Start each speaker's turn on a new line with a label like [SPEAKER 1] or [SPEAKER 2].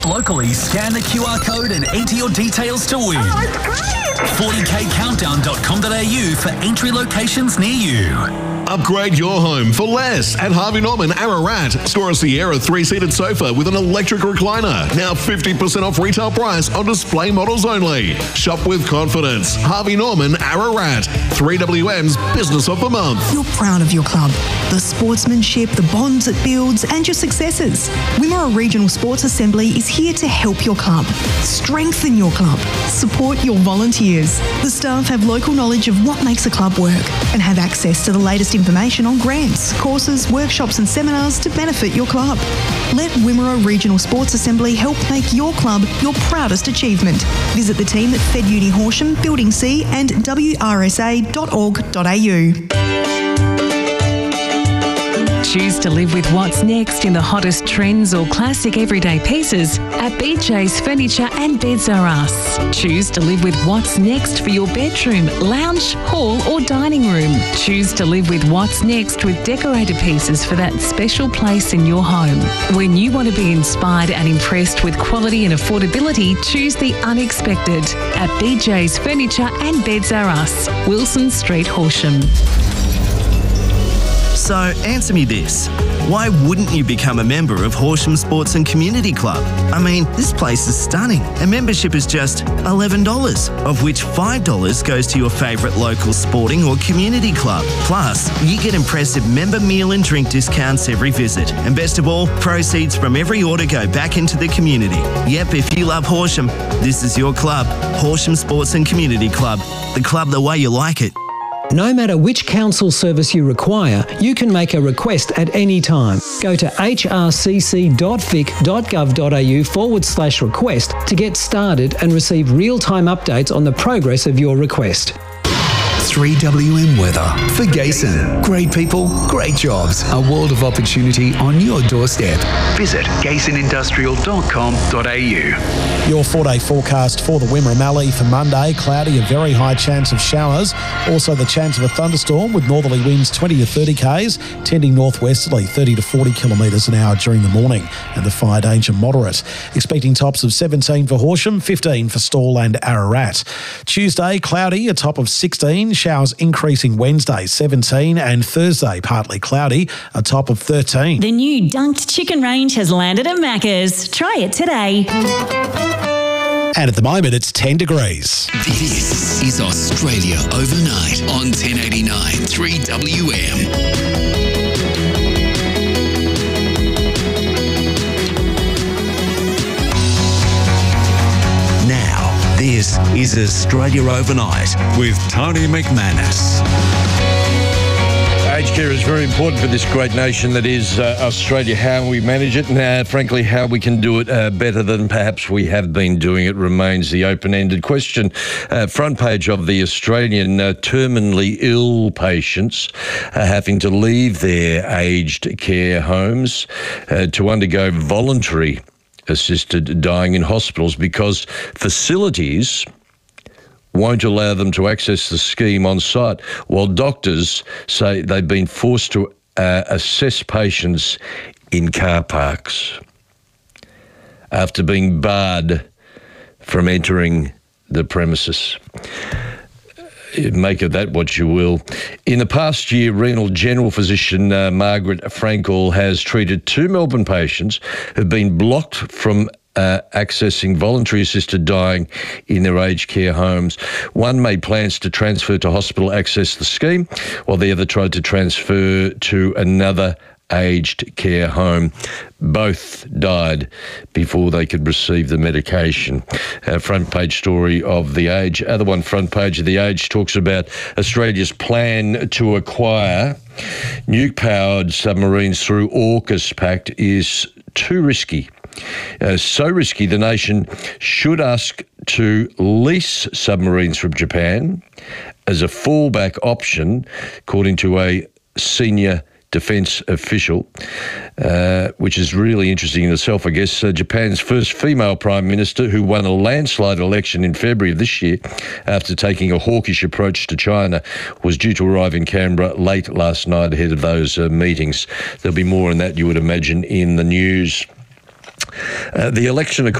[SPEAKER 1] Locally, scan the QR code and enter your details to win.
[SPEAKER 2] Oh, it's great!
[SPEAKER 1] 40kcountdown.com.au for entry locations near you.
[SPEAKER 3] Upgrade your home for less at Harvey Norman Ararat. Score a Sierra 3-seated sofa with an electric recliner. Now 50% off retail price on display models only. Shop with confidence. Harvey Norman Ararat. 3WM's Business of the Month.
[SPEAKER 4] You're proud of your club. The sportsmanship, the bonds it builds, and your successes. Wimmera Regional Sports Assembly is here to help your club. Strengthen your club. Support your volunteers. The staff have local knowledge of what makes a club work and have access to the latest information on grants, courses, workshops and seminars to benefit your club. Let Wimmera Regional Sports Assembly help make your club your proudest achievement. Visit the team at Fed Uni Horsham, Building C and wrsa.org.au.
[SPEAKER 5] Choose to live with what's next in the hottest trends or classic everyday pieces at BJ's Furniture and Beds R Us. Choose to live with what's next for your bedroom, lounge, hall or dining room. Choose to live with what's next with decorated pieces for that special place in your home. When you want to be inspired and impressed with quality and affordability, choose the unexpected at BJ's Furniture and Beds R Us, Wilson Street, Horsham.
[SPEAKER 6] So answer me this. Why wouldn't you become a member of Horsham Sports and Community Club? I mean, this place is stunning and membership is just $11, of which $5 goes to your favourite local sporting or community club. Plus, you get impressive member meal and drink discounts every visit. And best of all, proceeds from every order go back into the community. Yep, if you love Horsham, this is your club. Horsham Sports and Community Club. The club the way you like it.
[SPEAKER 7] No matter which council service you require, you can make a request at any time. Go to hrcc.vic.gov.au/request to get started and receive real-time updates on the progress of your request.
[SPEAKER 8] 3WM weather for Gayson. Great people, great jobs. A world of opportunity on your doorstep. Visit gaysonindustrial.com.au.
[SPEAKER 9] Your 4-day forecast for the Wimmera Mallee for Monday. Cloudy, a very high chance of showers. Also the chance of a thunderstorm with northerly winds 20 to 30 k's, tending northwesterly 30 to 40 kilometres an hour during the morning, and the fire danger moderate. Expecting tops of 17 for Horsham, 15 for Stawell and Ararat. Tuesday, cloudy, a top of 16. Showers increasing Wednesday, 17, and Thursday, partly cloudy, a top of 13.
[SPEAKER 10] The new Dunked Chicken range has landed at Macca's. Try it today.
[SPEAKER 9] And at the moment, it's 10 degrees.
[SPEAKER 8] This is Australia Overnight on 1089 3WM. This is Australia Overnight with Tony McManus.
[SPEAKER 11] Aged care is very important for this great nation that is Australia. How we manage it and, frankly, how we can do it better than perhaps we have been doing it remains the open-ended question. Front page of the Australian, terminally ill patients having to leave their aged care homes to undergo voluntary assisted dying in hospitals because facilities won't allow them to access the scheme on site, while doctors say they've been forced to assess patients in car parks after being barred from entering the premises. Make of that what you will. In the past year, renal general physician Margaret Frankel has treated 2 Melbourne patients who've been blocked from accessing voluntary assisted dying in their aged care homes. One made plans to transfer to hospital access the scheme, while the other tried to transfer to another aged care home. Both died before they could receive the medication. Front page story of The Age. Other one, front page of The Age, talks about Australia's plan to acquire nuke-powered submarines through AUKUS Pact is too risky. So risky, the nation should ask to lease submarines from Japan as a fallback option, according to a senior defence official, which is really interesting in itself, I guess. Japan's first female Prime Minister, who won a landslide election in February of this year after taking a hawkish approach to China, was due to arrive in Canberra late last night ahead of those meetings. There'll be more on that, you would imagine, in the news. The election,